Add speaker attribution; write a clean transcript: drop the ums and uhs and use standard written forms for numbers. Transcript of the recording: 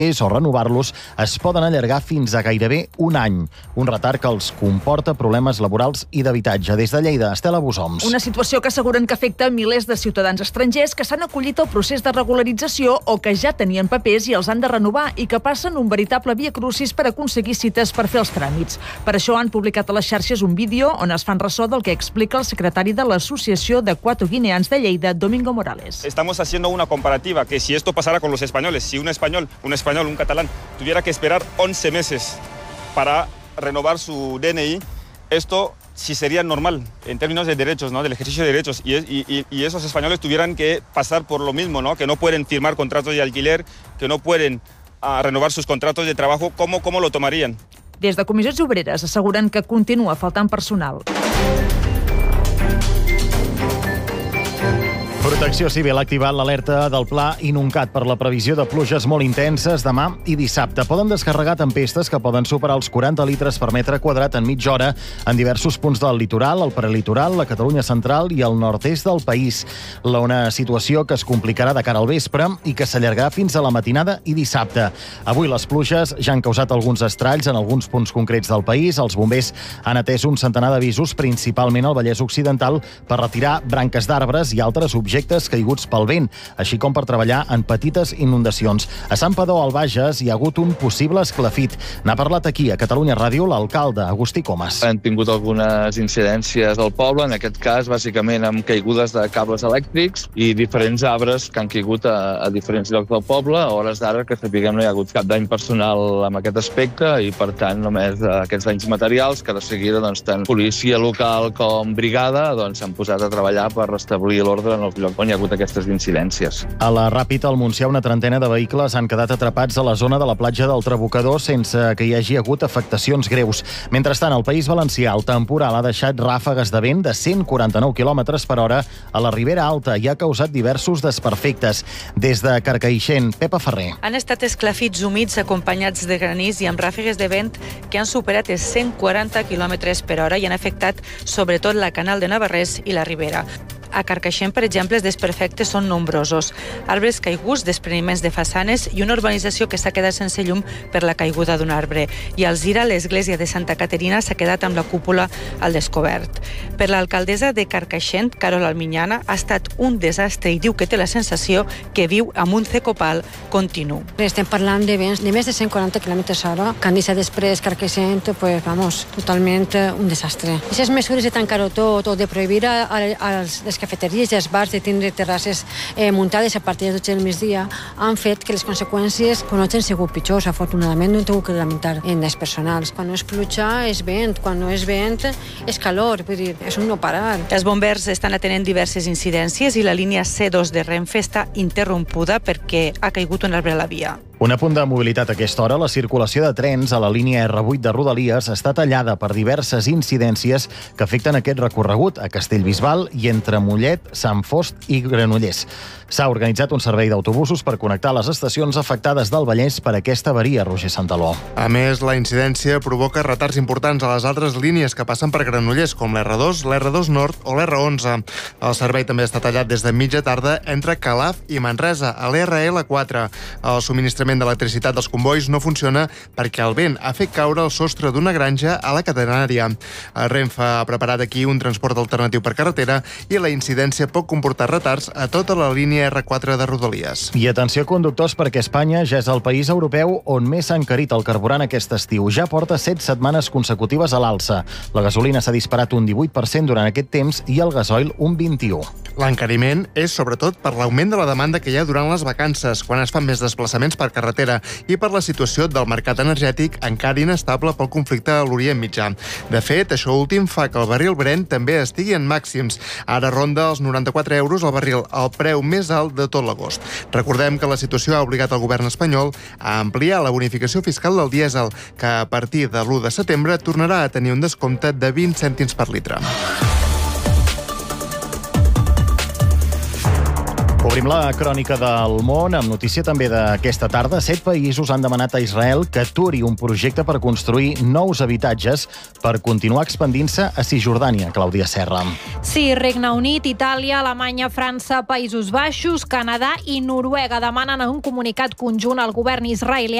Speaker 1: o renovar-los es poden allargar fins a gairebé un any. Un retard que els comporta problemes laborals i d'habitatge. Des de Lleida, Estela Busoms.
Speaker 2: Una situació que asseguren que afecta milers de ciutadans estrangers que s'han acollit al procés de regularització o que ja tenien papers i els han de renovar i que passen un veritable viacrucis per aconseguir cites per fer els tràmits. Per això han publicat a les xarxes un vídeo on es fan ressò del que explica el secretari de l'Associació d'Equatoguineans de Lleida, Domingo Morales.
Speaker 3: Estamos haciendo una comparativa que si esto pasara con los españoles, si un español, un catalán, tuviera que esperar 11 meses para renovar su DNI, esto sí sería normal en términos de derechos, ¿no? Del ejercicio de derechos. Y esos españoles tuvieran que pasar por lo mismo, ¿no? Que no pueden firmar contratos de alquiler, que no pueden renovar sus contratos de trabajo. ¿Cómo lo tomarían?
Speaker 2: Des de Comissions Obreres asseguren que continua faltant personal.
Speaker 1: Protecció Civil ha activat l'alerta del Pla Inuncat per la previsió de pluges molt intenses demà i dissabte. Poden descarregar tempestes que poden superar els 40 litres per metre quadrat en mitja hora en diversos punts del litoral, el prelitoral, la Catalunya central i el nord-est del país. Una situació que es complicarà de cara al vespre i que s'allargarà fins a la matinada i dissabte. Avui les pluges ja han causat alguns estralls en alguns punts concrets del país. Els bombers han atès un centenar d'avisos, principalment al Vallès Occidental, per retirar branques d'arbres i altres objectes caiguts pel vent, així com per treballar en petites inundacions. A Santpedor, al Bages, hi ha hagut un possible esclafit. N'ha parlat aquí, a Catalunya Ràdio, l'alcalde, Agustí Comas.
Speaker 4: Han tingut algunes incidències al poble, en aquest cas, bàsicament amb caigudes de cables elèctrics i diferents arbres que han caigut a diferents llocs del poble. A hores d'ara, que sapiguem, no hi ha hagut cap dany personal amb aquest aspecte i, per tant, només aquests danys materials que de seguida, tant policia local com brigada s'han posat a treballar per restablir l'ordre en els llocs on hi ha hagut aquestes incidències.
Speaker 1: A la Ràpita, al Montsià, una trentena de vehicles han quedat atrapats a la zona de la platja del Trabucador sense que hi hagi hagut afectacions greus. Mentrestant, al País Valencià, el temporal ha deixat ràfegues de vent de 149 km per hora a la Ribera Alta i ha causat diversos desperfectes. Des de Carcaixent, Pepa Ferrer.
Speaker 5: Han estat esclafits humits acompanyats de granís i amb ràfegues de vent que han superat els 140 km per hora i han afectat sobretot la Canal de Navarrés i la Ribera. A Carcaixent, per exemple, els desperfectes són nombrosos. Arbres caiguts, despreniments de façanes i una urbanització que s'ha quedat sense llum per la caiguda d'un arbre. I a Alzira, l'església de Santa Caterina s'ha quedat amb la cúpula al descobert. Per l'alcaldessa de Carcaixent, Carol Alminyana, ha estat un desastre i diu que té la sensació que viu amb un cecopal continu.
Speaker 6: Estem parlant de vents de més de 140 km/h, que han deixat després Carcaixent, totalment un desastre. Aquestes mesures de tancar-ho tot o de prohibir les cafeteries i els bars de tindre terrasses muntades a partir de 12 del migdia han fet que les conseqüències no hagin sigut pitjors. Afortunadament no hem tingut que lamentar en les personals. Quan no és pluja és vent, quan no és vent és calor, vull dir, és un no parar.
Speaker 5: Els bombers estan atenent diverses incidències i la línia C2 de Renfe està interrompuda perquè ha caigut un arbre a la via.
Speaker 1: Un apunt de mobilitat a aquesta hora. La circulació de trens a la línia R8 de Rodalies està tallada per diverses incidències que afecten aquest recorregut a Castellbisbal i entre Mollet, Sant Fost i Granollers. S'ha organitzat un servei d'autobusos per connectar les estacions afectades del Vallès per aquesta avaria, Roger Santaló.
Speaker 7: A més, la incidència provoca retards importants a les altres línies que passen per Granollers, com l'R2, l'R2 Nord o l'R11. El servei també està tallat des de mitja tarda entre Calaf i Manresa, a l'RL4. El subministrament d'electricitat dels convois no funciona perquè el vent ha fet caure el sostre d'una granja a la catenària. Renfe ha preparat aquí un transport alternatiu per carretera i la incidència pot comportar retards a tota la línia R4 de Rodalies.
Speaker 1: I atenció, conductors, perquè Espanya ja és el país europeu on més s'ha encarit el carburant aquest estiu. Ja porta 7 setmanes consecutives a l'alça. La gasolina s'ha disparat un 18% durant aquest temps i el gasoil un 21%.
Speaker 7: L'encariment és sobretot per l'augment de la demanda que hi ha durant les vacances, quan es fan més desplaçaments per carretera i per la situació del mercat energètic encara inestable pel conflicte a l'Orient Mitjà. De fet, això últim fa que el barril Brent també estigui en màxims. Ara ronda els 94 euros al barril, el preu més alt de tot l'agost. Recordem que la situació ha obligat el govern espanyol a ampliar la bonificació fiscal del dièsel, que a partir de l'1 de setembre tornarà a tenir un descompte de 20 cèntims per litre.
Speaker 1: Obrim la crònica del món amb notícia també d'aquesta tarda. 7 països han demanat a Israel que aturi un projecte per construir nous habitatges per continuar expandint-se a Cisjordània. Clàudia Serra.
Speaker 8: Sí, Regne Unit, Itàlia, Alemanya, França, Països Baixos, Canadà i Noruega demanen en un comunicat conjunt al govern israelià